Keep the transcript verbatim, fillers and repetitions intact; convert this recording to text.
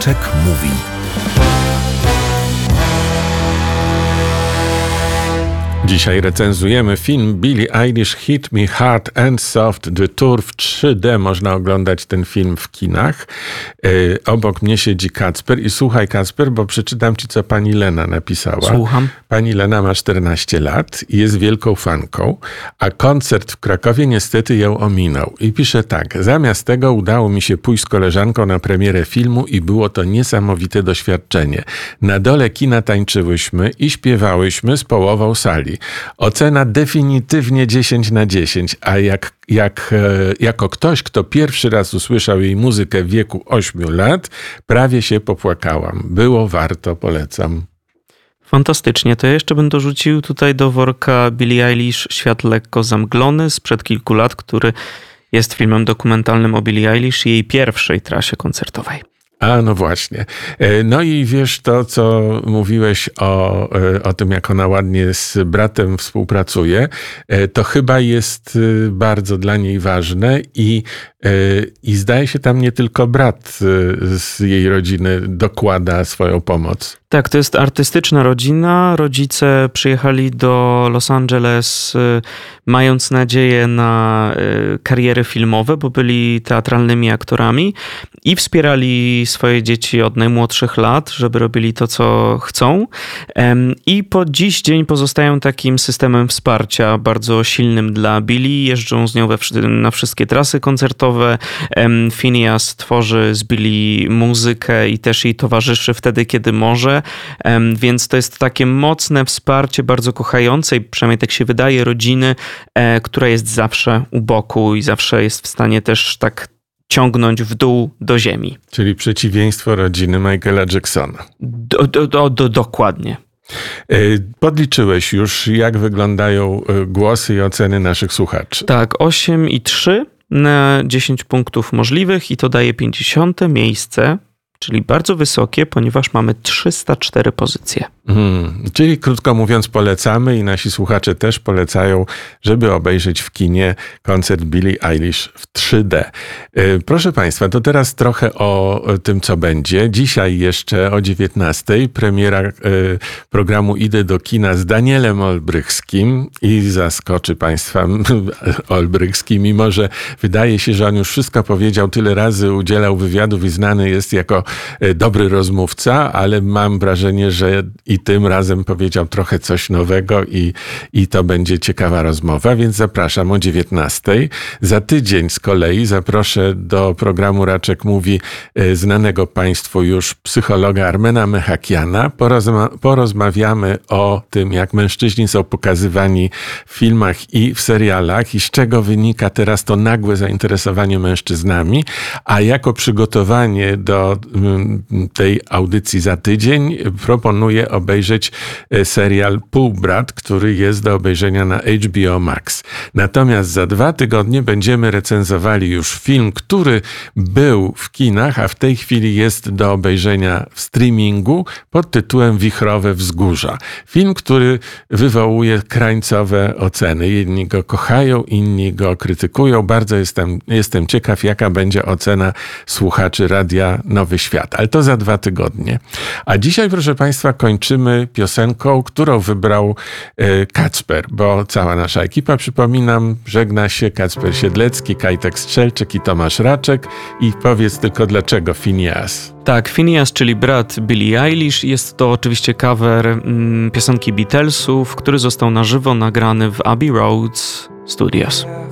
Raczek mówi. Dzisiaj recenzujemy film Billie Eilish Hit Me Hard and Soft The Tour w trzy D. Można oglądać ten film w kinach. Yy, obok mnie siedzi Kacper i słuchaj, Kacper, bo przeczytam ci, co pani Lena napisała. Słucham. Pani Lena ma czternaście lat i jest wielką fanką, a koncert w Krakowie niestety ją ominął. I pisze tak: zamiast tego udało mi się pójść z koleżanką na premierę filmu i było to niesamowite doświadczenie. Na dole kina tańczyłyśmy i śpiewałyśmy z połową sali. Ocena definitywnie dziesięć na dziesięć, a jak, jak, jako ktoś, kto pierwszy raz usłyszał jej muzykę w wieku ośmiu lat, prawie się popłakałam. Było warto, polecam. Fantastycznie. To ja jeszcze bym dorzucił tutaj do worka Billie Eilish Świat lekko zamglony sprzed kilku lat, który jest filmem dokumentalnym o Billie Eilish i jej pierwszej trasie koncertowej. A, no właśnie. No i wiesz to, co mówiłeś o, o tym, jak ona ładnie z bratem współpracuje, to chyba jest bardzo dla niej ważne i, i zdaje się, tam nie tylko brat z jej rodziny dokłada swoją pomoc. Tak, to jest artystyczna rodzina. Rodzice przyjechali do Los Angeles mając nadzieję na kariery filmowe, bo byli teatralnymi aktorami i wspierali swoje dzieci od najmłodszych lat, żeby robili to, co chcą. I po dziś dzień pozostają takim systemem wsparcia bardzo silnym dla Billie. Jeżdżą z nią we, na wszystkie trasy koncertowe. Phineas tworzy z Billie muzykę i też jej towarzyszy wtedy, kiedy może. Więc to jest takie mocne wsparcie, bardzo kochającej, przynajmniej tak się wydaje, rodziny, która jest zawsze u boku i zawsze jest w stanie też tak ciągnąć w dół do ziemi. Czyli przeciwieństwo rodziny Michaela Jacksona. Do, do, do, do, dokładnie. Podliczyłeś już, jak wyglądają głosy i oceny naszych słuchaczy. Tak, osiem i trzy na dziesięć punktów możliwych i to daje pięćdziesiąte miejsce, czyli bardzo wysokie, ponieważ mamy trzysta cztery pozycje. Hmm, czyli krótko mówiąc polecamy i nasi słuchacze też polecają, żeby obejrzeć w kinie koncert Billie Eilish w trzy D. Proszę Państwa, to teraz trochę o tym, co będzie. Dzisiaj jeszcze o dziewiętnastej premiera programu Idę do kina z Danielem Olbrychskim i zaskoczy Państwa Olbrychski, mimo że wydaje się, że on już wszystko powiedział, tyle razy udzielał wywiadów i znany jest jako dobry rozmówca, ale mam wrażenie, że i tym razem powiedział trochę coś nowego i, i to będzie ciekawa rozmowa, więc zapraszam o dziewiętnastej. Za tydzień z kolei zaproszę do programu Raczek Mówi znanego Państwu już psychologa Armena Mechakiana. Porozma- porozmawiamy o tym, jak mężczyźni są pokazywani w filmach i w serialach i z czego wynika teraz to nagłe zainteresowanie mężczyznami, a jako przygotowanie do tej audycji za tydzień proponuję obejrzeć serial Półbrat, który jest do obejrzenia na H B O Max. Natomiast za dwa tygodnie będziemy recenzowali już film, który był w kinach, a w tej chwili jest do obejrzenia w streamingu pod tytułem Wichrowe Wzgórza. Film, który wywołuje krańcowe oceny. Jedni go kochają, inni go krytykują. Bardzo jestem, jestem ciekaw, jaka będzie ocena słuchaczy Radia Nowy Świat. Ale to za dwa tygodnie. A dzisiaj, proszę Państwa, kończymy piosenką, którą wybrał e, Kacper, bo cała nasza ekipa, przypominam, żegna się Kacper Siedlecki, Kajtek Strzelczyk i Tomasz Raczek. I powiedz tylko, dlaczego Phineas? Tak, Phineas, czyli brat Billie Eilish. Jest to oczywiście cover mm, piosenki Beatlesów, który został na żywo nagrany w Abbey Road Studios.